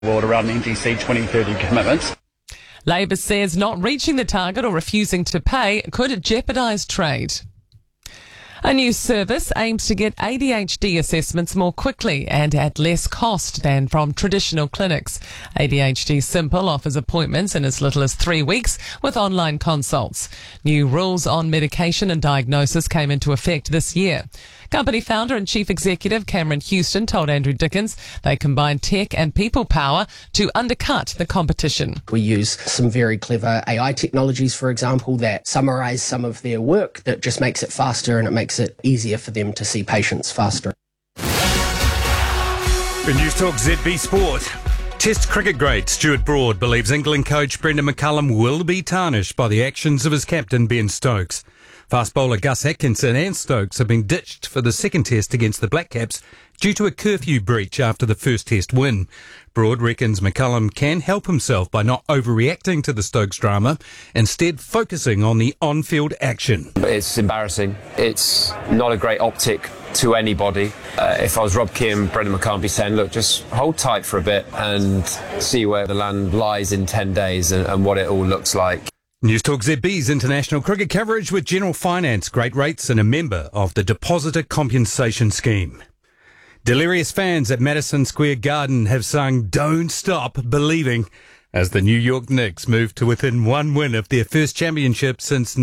world around NDC 2030 commitments. Labor says not reaching the target or refusing to pay could jeopardise trade. A new service aims to get ADHD assessments more quickly and at less cost than from traditional clinics. ADHD Simple offers appointments in as little as 3 weeks with online consults. New rules on medication and diagnosis came into effect this year. Company founder and chief executive Cameron Houston told Andrew Dickens they combine tech and people power to undercut the competition. We use some very clever AI technologies, for example, that summarise some of their work that just makes it faster and it makes it easier for them to see patients faster. In News Talk ZB Sport. Test cricket great Stuart Broad believes England coach Brendan McCullum will be tarnished by the actions of his captain Ben Stokes. Fast bowler Gus Atkinson and Stokes have been ditched for the second test against the Black Caps due to a curfew breach after the first test win. Broad reckons McCullum can help himself by not overreacting to the Stokes drama, instead focusing on the on-field action. It's embarrassing. It's not a great optic to anybody. If I was Rob Key and Brendan McCullum, I'd be saying, look, just hold tight for a bit and see where the land lies in 10 days and what it all looks like. News Talk ZB's international cricket coverage with General Finance, great rates and a member of the Depositor Compensation Scheme. Delirious fans at Madison Square Garden have sung Don't Stop Believing as the New York Knicks move to within one win of their first championship since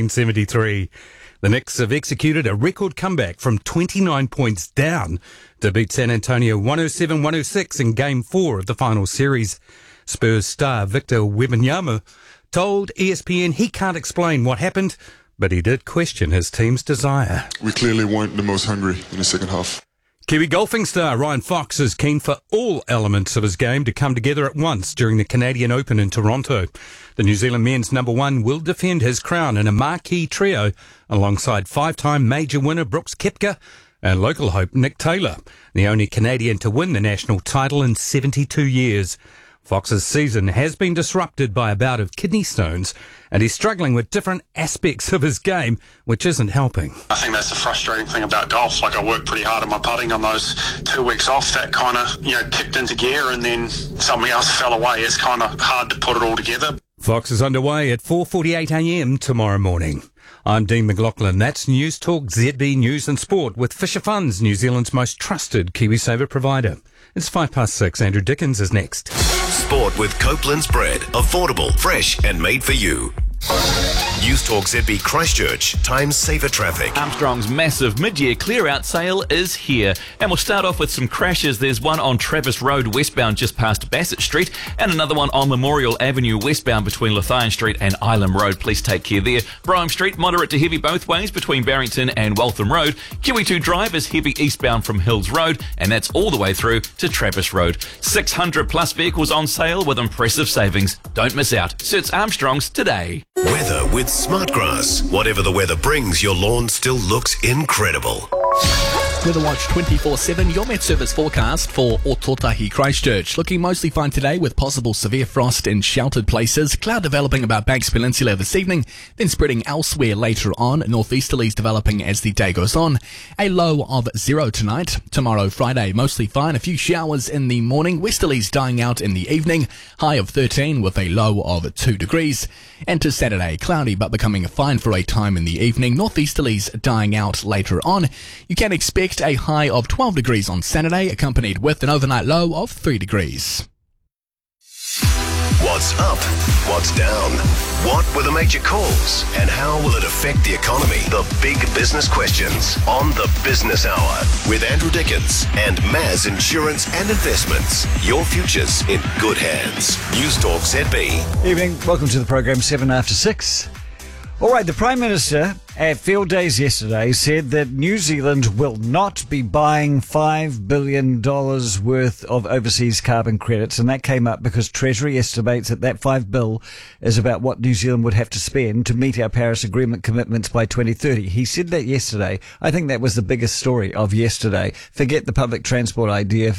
1973. The Knicks have executed a record comeback from 29 points down to beat San Antonio 107-106 in Game 4 of the final series. Spurs star Victor Wembanyama told ESPN he can't explain what happened, but he did question his team's desire. We clearly weren't the most hungry in the second half. Kiwi golfing star Ryan Fox is keen for all elements of his game to come together at once during the Canadian Open in Toronto. The New Zealand men's number one will defend his crown in a marquee trio alongside five-time major winner Brooks Koepka and local hope Nick Taylor, the only Canadian to win the national title in 72 years. Fox's season has been disrupted by a bout of kidney stones, and he's struggling with different aspects of his game, which isn't helping. I think that's the frustrating thing about golf. Like, I worked pretty hard on my putting on those 2 weeks off. That kind of, kicked into gear, and then something else fell away. It's kind of hard to put it all together. Fox is underway at 4:48am tomorrow morning. I'm Dean McLaughlin. That's News Talk ZB News and Sport with Fisher Funds, New Zealand's most trusted KiwiSaver provider. It's 6:05. Andrew Dickens is next. Sport with Copeland's Bread. Affordable, fresh and made for you. News Talk ZB Christchurch. Time saver traffic. Armstrong's massive mid-year clear-out sale is here. And we'll start off with some crashes. There's one on Travis Road westbound just past Bassett Street and another one on Memorial Avenue westbound between Lothian Street and Ilam Road. Please take care there. Brougham Street, moderate to heavy both ways between Barrington and Waltham Road. Kiwi2 Drive is heavy eastbound from Hills Road, and that's all the way through to Travis Road. 600 plus vehicles on sale with impressive savings. Don't miss out. Search Armstrong's today. Weather with Smartgrass. Whatever the weather brings, your lawn still looks incredible. Weather Watch 24/7, your Met Service forecast for Ototahi Christchurch. Looking mostly fine today with possible severe frost in sheltered places. Cloud developing about Banks Peninsula this evening, then spreading elsewhere later on. Northeasterlies developing as the day goes on. A low of 0 tonight. Tomorrow, Friday, mostly fine. A few showers in the morning. Westerlies dying out in the evening. High of 13 with a low of 2 degrees. And to Saturday, cloudy but becoming fine for a time in the evening. Northeasterlies dying out later on. You can expect a high of 12 degrees on Saturday, accompanied with an overnight low of 3 degrees. What's up? What's down? What were the major calls? And how will it affect the economy? The big business questions on the Business Hour with Andrew Dickens and Maz Insurance and Investments. Your future's in good hands. News Talk ZB. Evening. Welcome to the program, 7 after 6. All right, the Prime Minister at Field Days yesterday said that New Zealand will not be buying $5 billion worth of overseas carbon credits, and that came up because Treasury estimates that that $5 billion is about what New Zealand would have to spend to meet our Paris Agreement commitments by 2030. He said that yesterday. I think that was the biggest story of yesterday. Forget the public transport idea,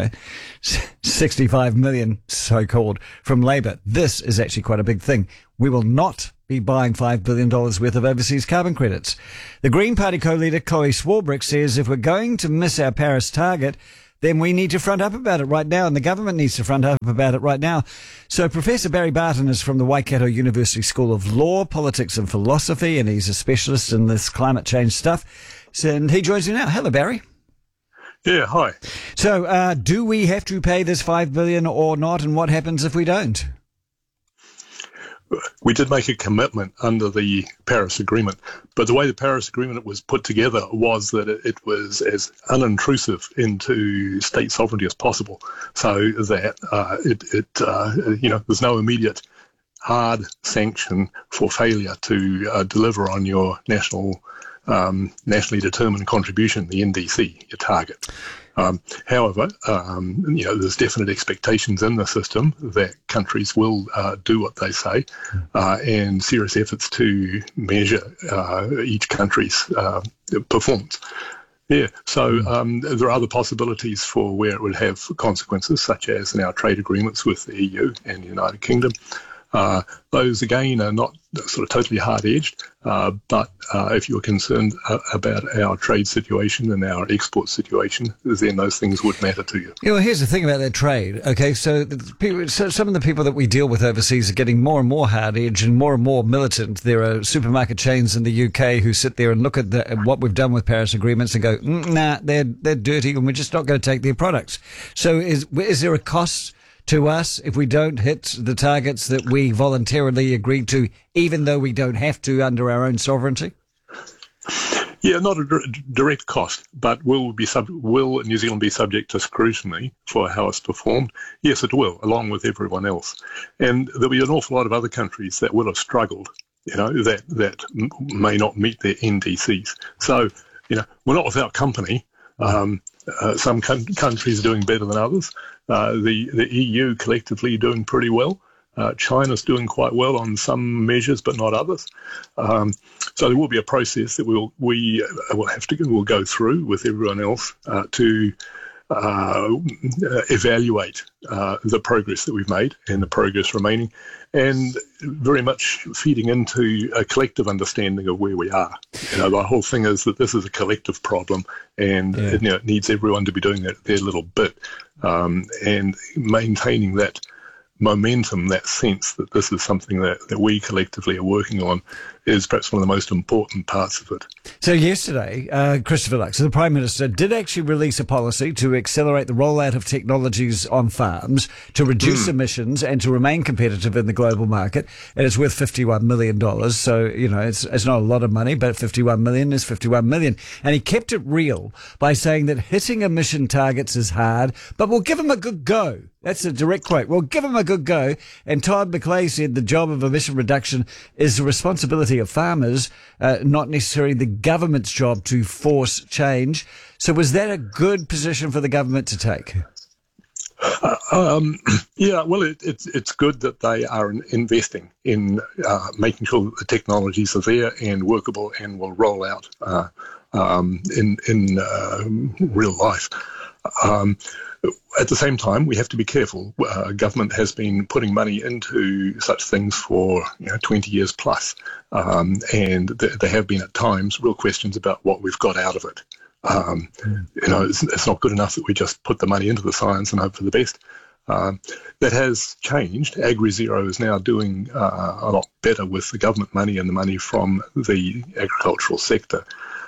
65 million so-called from Labour. This is actually quite a big thing. We will not be buying $5 billion worth of overseas carbon credits. The Green Party co-leader Chloe Swarbrick says if we're going to miss our Paris target, then we need to front up about it right now, and the government needs to front up about it right now. So Professor Barry Barton is from the Waikato University School of Law, Politics and Philosophy, and he's a specialist in this climate change stuff. And he joins me now. Hello, Barry. Yeah, hi. So do we have to pay this $5 billion or not, and what happens if we don't? We did make a commitment under the Paris Agreement, but the way the Paris Agreement was put together was that it was as unintrusive into state sovereignty as possible, so that there's no immediate hard sanction for failure to deliver on your nationally determined contribution, the NDC, your target. However, there's definite expectations in the system that countries will do what they say, and serious efforts to measure each country's performance. Yeah, so there are other possibilities for where it would have consequences, such as in our trade agreements with the EU and the United Kingdom. Those, again, are not sort of totally hard-edged, but if you're concerned about our trade situation and our export situation, then those things would matter to you. Well, here's the thing about that trade, okay? So some of the people that we deal with overseas are getting more and more hard-edged and more militant. There are supermarket chains in the UK who sit there and look at what we've done with Paris agreements and go, nah, they're dirty and we're just not going to take their products. So is there a cost to us if we don't hit the targets that we voluntarily agreed to, even though we don't have to under our own sovereignty? Yeah, not a direct cost, but will New Zealand be subject to scrutiny for how it's performed? Yes, it will, along with everyone else. And there'll be an awful lot of other countries that will have struggled, that may not meet their NDCs. So, we're not without company. Some countries are doing better than others. The EU collectively doing pretty well. China's doing quite well on some measures, but not others. So there will be a process that we'll go through with everyone else to evaluate the progress that we've made and the progress remaining, and very much feeding into a collective understanding of where we are. The whole thing is that this is a collective problem, and it needs everyone to be doing their little bit, and maintaining that momentum, that sense that this is something that we collectively are working on, is perhaps one of the most important parts of it. So yesterday, Christopher Luxon, the Prime Minister, did actually release a policy to accelerate the rollout of technologies on farms to reduce emissions and to remain competitive in the global market. And it's worth $51 million. So, it's not a lot of money, but $51 million is $51 million. And he kept it real by saying that hitting emission targets is hard, but we'll give him a good go. That's a direct quote. We'll give him a good go. And Todd McClay said the job of emission reduction is the responsibility of farmers, not necessarily the government's job to force change. So was that a good position for the government to take? Yeah, well, it's good that they are investing in making sure that the technologies are there and workable and will roll out in real life. At the same time, we have to be careful. Government has been putting money into such things for 20 years plus, and there have been at times real questions about what we've got out of it. It's not good enough that we just put the money into the science and hope for the best. That has changed. AgriZero is now doing a lot better with the government money and the money from the agricultural sector.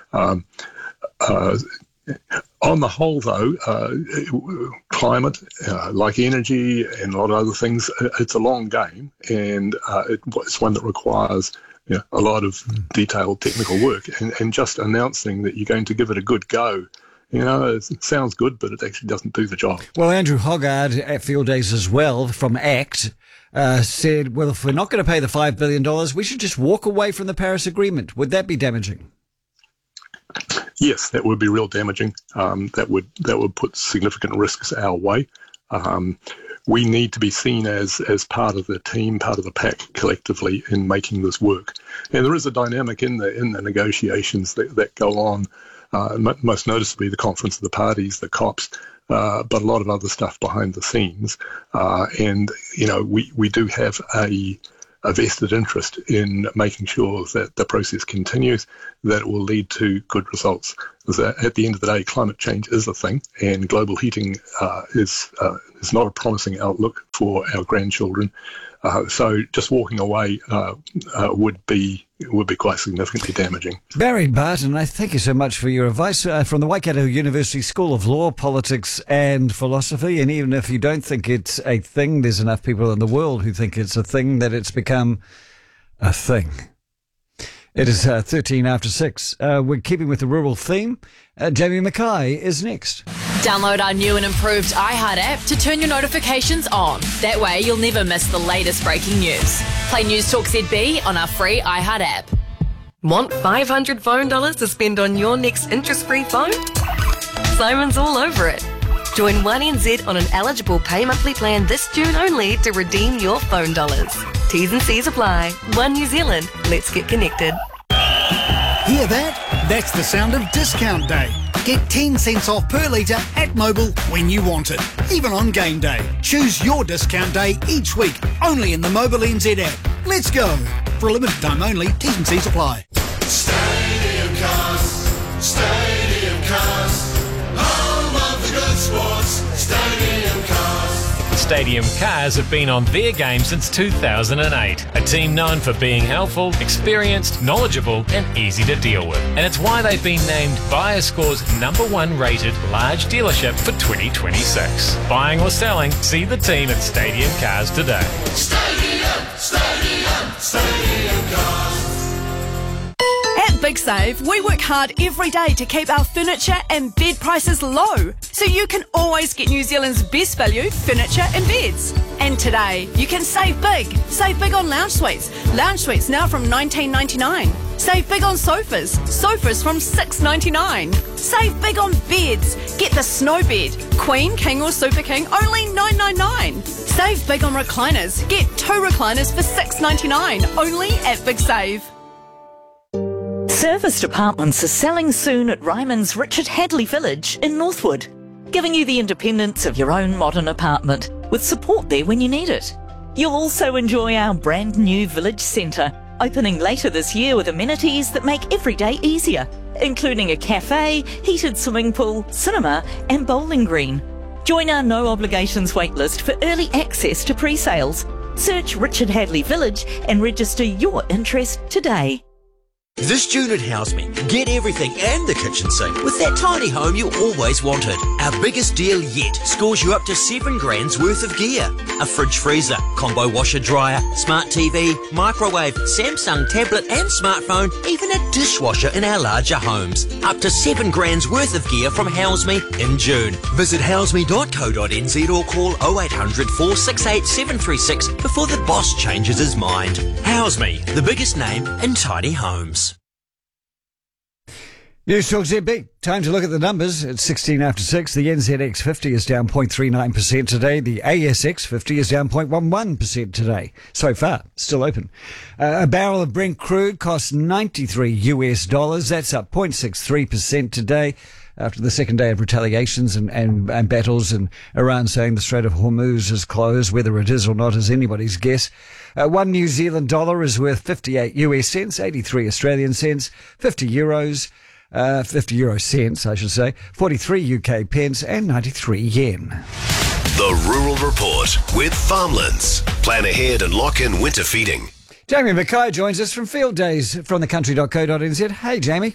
On the whole, though, climate, like energy and a lot of other things, it's a long game, and it's one that requires a lot of detailed technical work. And just announcing that you're going to give it a good go, it sounds good, but it actually doesn't do the job. Well, Andrew Hoggard at Field Days as well from ACT said, well, if we're not going to pay the $5 billion, we should just walk away from the Paris Agreement. Would that be damaging? Yes, that would be real damaging. That would put significant risks our way. We need to be seen as part of the team, part of the pack collectively in making this work. And there is a dynamic in the negotiations that go on, most noticeably the Conference of the Parties, the COPs, but a lot of other stuff behind the scenes. And we do have a vested interest in making sure that the process continues, that it will lead to good results. is that at the end of the day, climate change is a thing, and global heating is not a promising outlook for our grandchildren. So just walking away would be quite significantly damaging. Barry Barton, I thank you so much for your advice from the Waikato University School of Law, Politics and Philosophy. And even if you don't think it's a thing, there's enough people in the world who think it's a thing that it's become a thing. It is 13 after 6. We're keeping with the rural theme. Jamie Mackay is next. Download our new and improved iHeart app to turn your notifications on. That way you'll never miss the latest breaking news. Play News Talk ZB on our free iHeart app. Want $500 phone dollars to spend on your next interest-free phone? Simon's all over it. Join 1NZ on an eligible pay monthly plan this June only to redeem your phone dollars. T's and C's apply. One New Zealand. Let's get connected. Hear that? That's the sound of discount day. Get 10 cents off per litre at Mobil when you want it, even on game day. Choose your discount day each week, only in the Mobil NZ app. Let's go. For a limited time only, T's and C's apply. Stadium Cars, Stadium Cars, home of the good sports, Stadium Cars. Stadium Cars have been on their game since 2008. A team known for being helpful, experienced, knowledgeable and easy to deal with. And it's why they've been named BuyerScore's #1 rated large dealership for 2026. Buying or selling, see the team at Stadium Cars today. Stadium, Stadium, Stadium Cars. At Big Save, we work hard every day to keep our furniture and bed prices low, so you can always get New Zealand's best value furniture and beds. And today, you can save big. Save big on lounge suites. Lounge suites now from $19.99. Save big on sofas. Sofas from $6.99. Save big on beds. Get the snow bed, Queen, King or Super King, only $9.99. Save big on recliners. Get 2 recliners for $6.99, only at Big Save. Serviced apartments are selling soon at Ryman's Richard Hadley Village in Northwood, giving you the independence of your own modern apartment, with support there when you need it. You'll also enjoy our brand new village centre, opening later this year with amenities that make every day easier, including a cafe, heated swimming pool, cinema and bowling green. Join our no obligations waitlist for early access to pre-sales. Search Richard Hadley Village and register your interest today. This June at House Me, get everything and the kitchen sink with that tiny home you always wanted. Our biggest deal yet scores you up to $7,000 worth of gear. A fridge freezer, combo washer dryer, smart TV, microwave, Samsung tablet and smartphone, even a dishwasher in our larger homes. Up to $7,000 worth of gear from House Me in June. Visit houseme.co.nz or call 0800 468 736 before the boss changes his mind. House Me, the biggest name in tiny homes. News Talk ZB. Time to look at the numbers. It's 16 after 6. The NZX 50 is down 0.39% today. The ASX 50 is down 0.11% today. So far, still open. A barrel of Brent crude costs $93. That's up 0.63% today after the second day of retaliations and battles, and Iran saying the Strait of Hormuz is closed. Whether it is or not is anybody's guess. 1 New Zealand dollar is worth 58 US cents, 83 Australian cents, 50 euros. 50 euro cents, I should say, 43 UK pence and 93 yen. The Rural Report with Farmlands. Plan ahead and lock in winter feeding. Jamie Mackay joins us from Field Days from thecountry.co.nz. Hey, Jamie.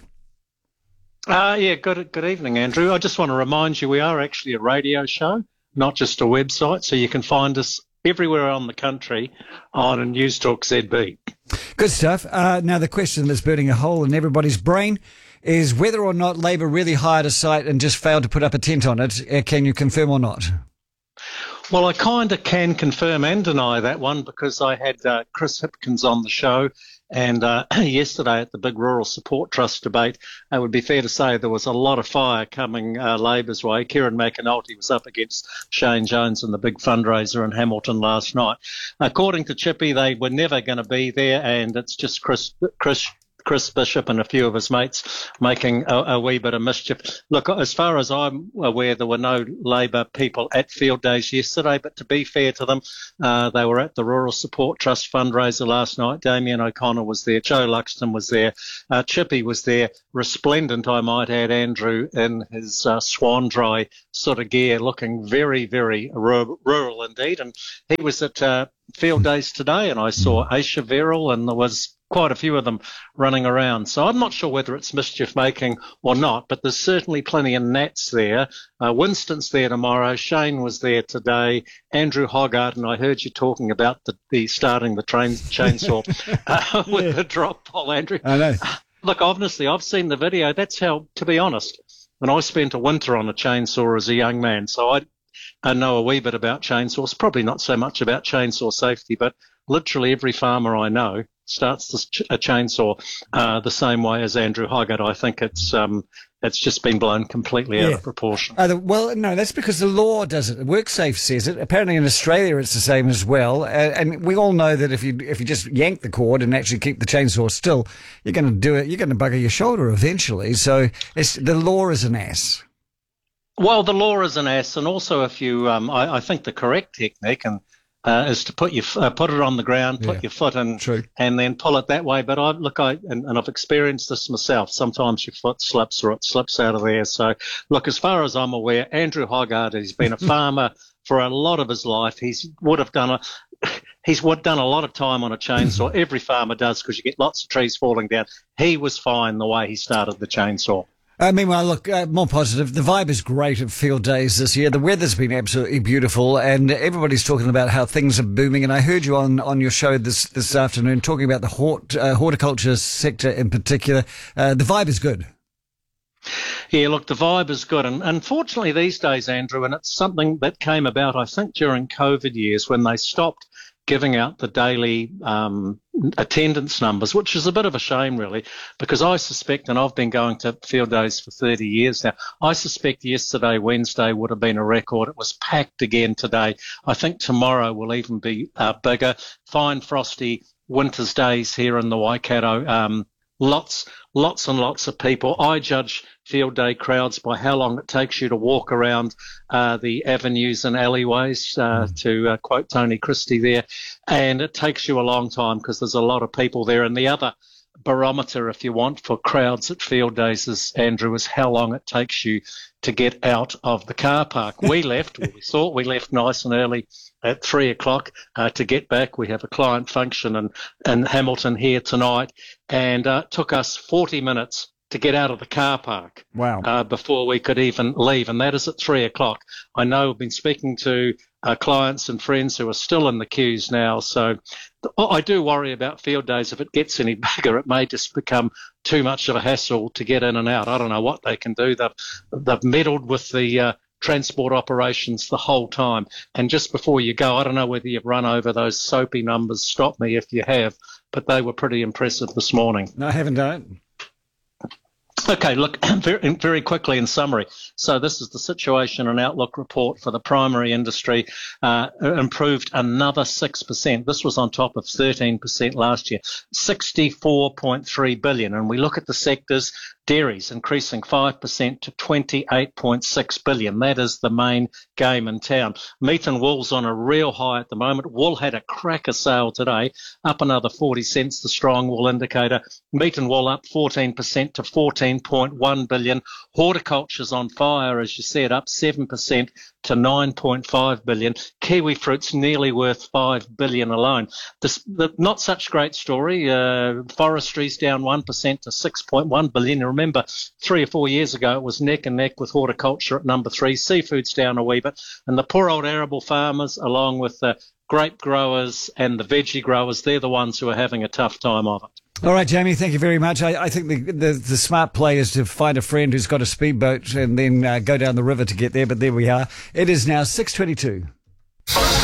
Good evening, Andrew. I just want to remind you we are actually a radio show, not just a website, so you can find us everywhere on the country on News Talk ZB. Good stuff. Now, the question that's burning a hole in everybody's brain is whether or not Labor really hired a site and just failed to put up a tent on it. Can you confirm or not? Well, I kind of can confirm and deny that one because I had Chris Hipkins on the show, and yesterday at the big Rural Support Trust debate, it would be fair to say there was a lot of fire coming Labor's way. Kieran McAnulty was up against Shane Jones in the big fundraiser in Hamilton last night. According to Chippy, they were never going to be there, and it's just Chris Chris Bishop and a few of his mates making a wee bit of mischief. Look, as far as I'm aware, there were no Labor people at Field Days yesterday, but to be fair to them, they were at the Rural Support Trust fundraiser last night. Damien O'Connor was there, Joe Luxton was there, Chippy was there, resplendent, I might add, Andrew, in his swan dry sort of gear, looking very, very rural indeed. And he was at Field Days today, and I saw Aisha Verrill, and there was quite a few of them running around. So I'm not sure whether it's mischief making or not, but there's certainly plenty of Nats there. Winston's there tomorrow. Shane was there today. Andrew Hoggart, and I heard you talking about the starting the chainsaw with the drop pole, Andrew. I know. Look, honestly, I've seen the video. That's how, to be honest, when I spent a winter on a chainsaw as a young man, so I know a wee bit about chainsaws, probably not so much about chainsaw safety, but literally every farmer I know starts a chainsaw the same way as Andrew Hoggart. I think it's just been blown completely out of proportion. Well, no, that's because the law does it. WorkSafe says it. Apparently in Australia it's the same as well. And we all know that if you just yank the cord and actually keep the chainsaw still, you're going to do it. You're going to bugger your shoulder eventually. So the law is an ass. Well, the law is an ass, and also if you, I think the correct technique is to put it on the ground, put your foot in, and then pull it that way. But I've experienced this myself. Sometimes your foot slips or it slips out of there. So, look, as far as I'm aware, Andrew Hoggart has been a farmer for a lot of his life. He's done a lot of time on a chainsaw. Every farmer does, because you get lots of trees falling down. He was fine the way he started the chainsaw. Meanwhile, look, more positive. The vibe is great at Field Days this year. The weather's been absolutely beautiful, and everybody's talking about how things are booming. And I heard you on your show this afternoon talking about the horticulture sector in particular. The vibe is good. Yeah, look, the vibe is good. And unfortunately these days, Andrew, and it's something that came about, I think, during COVID years when they stopped giving out the daily attendance numbers, which is a bit of a shame, really, because I suspect, and I've been going to Field Days for 30 years now, I suspect yesterday, Wednesday, would have been a record. It was packed again today. I think tomorrow will even be bigger. Fine, frosty winter's days here in the Waikato. Lots and lots of people. I judge Field Day crowds by how long it takes you to walk around the avenues and alleyways, to quote Tony Christie there. And it takes you a long time because there's a lot of people there. And the other barometer, if you want, for crowds at Field Days is how long it takes you to get out of the car park. We left nice and early at 3:00 to get back. We have a client function in Hamilton here tonight, and it took us 40 minutes to get out of the car park. Wow. Before we could even leave, and that is at 3:00. I know I've been speaking to clients and friends who are still in the queues now, so I do worry about Field Days. If it gets any bigger, it may just become too much of a hassle to get in and out. I don't know what they can do. They've meddled with the transport operations the whole time. And just before you go, I don't know whether you've run over those soapy numbers. Stop me if you have, but they were pretty impressive this morning. No, I haven't done it. Okay, look, very quickly in summary. So this is the situation and outlook report for the primary industry. Improved another 6%. This was on top of 13% last year. 64.3 billion. And we look at the sectors. Dairies increasing 5% to 28.6 billion. That is the main game in town. Meat and wool's on a real high at the moment. Wool had a cracker sale today, up another 40 cents, the strong wool indicator. Meat and wool up 14% to 14.1 billion. Horticulture's on fire, as you said, up 7% to 9.5 billion. Kiwi fruit's nearly worth 5 billion alone. The not such great story. Forestry's down 1% to 6.1 billion. Remember, 3 or 4 years ago, it was neck and neck with horticulture at number 3. Seafood's down a wee bit. And the poor old arable farmers, along with the grape growers and the veggie growers, they're the ones who are having a tough time of it. All right, Jamie, thank you very much. I think the smart play is to find a friend who's got a speedboat and then go down the river to get there, but there we are. It is now 6:22.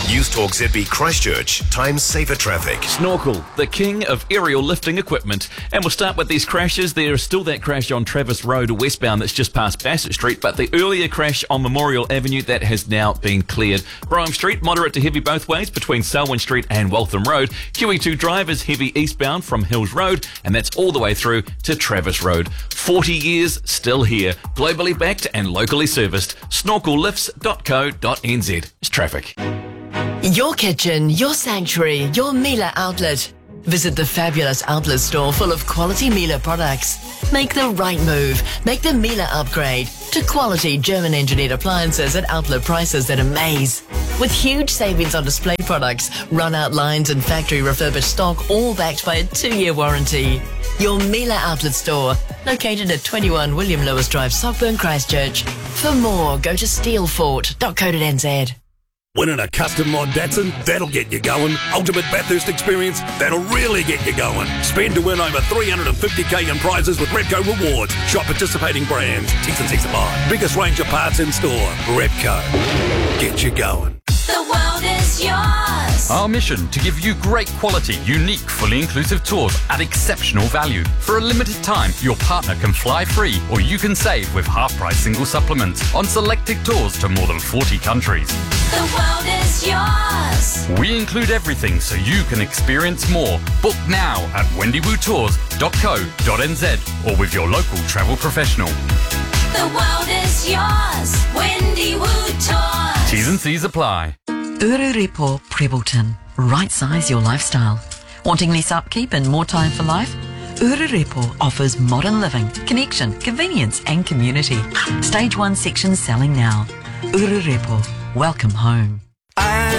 News Talk ZB Christchurch, time saver traffic. Snorkel, the king of aerial lifting equipment. And we'll start with these crashes. There is still that crash on Travis Road westbound that's just past Bassett Street, but the earlier crash on Memorial Avenue, that has now been cleared. Brougham Street, moderate to heavy both ways between Selwyn Street and Waltham Road. QE2 Drive is heavy eastbound from Hills Road, and that's all the way through to Travis Road. 40 years still here. Globally backed and locally serviced. Snorkellifts.co.nz. It's traffic. Your kitchen, your sanctuary, your Miele outlet. Visit the fabulous outlet store full of quality Miele products. Make the right move. Make the Miele upgrade to quality German-engineered appliances at outlet prices that amaze. With huge savings on display products, run-out lines and factory refurbished stock, all backed by a 2-year warranty. Your Miele outlet store, located at 21 William Lewis Drive, Sockburn, Christchurch. For more, go to steelfort.co.nz. Winning a custom mod Datsun, that'll get you going. Ultimate Bathurst experience, that'll really get you going. Spend to win over $350k in prizes with Repco Rewards. Shop participating brands. T's and C's apply. Biggest range of parts in store. Repco. Get you going. The world is yours. Our mission to give you great quality, unique, fully inclusive tours at exceptional value. For a limited time, your partner can fly free or you can save with half-price single supplements on selected tours to more than 40 countries. The world is yours. We include everything so you can experience more. Book now at wendywoodtours.co.nz or with your local travel professional. The world is yours. Wendy Wood Tours. T's and C's apply. Ururepo Prebleton. Right size your lifestyle. Wanting less upkeep and more time for life? Ururepo offers modern living, connection, convenience and community. Stage 1 section selling now. Ururepo. Welcome home.